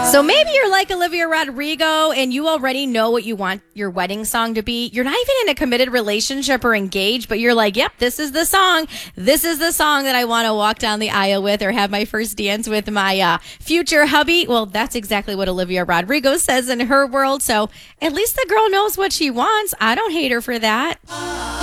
So maybe you're like Olivia Rodrigo and you already know what you want your wedding song to be. You're not even in a committed relationship or engaged, but you're like, yep, this is the song. This is the song that I want to walk down the aisle with or have my first dance with my future hubby. Well, that's exactly what Olivia Rodrigo says in her world. So at least the girl knows what she wants. I don't hate her for that.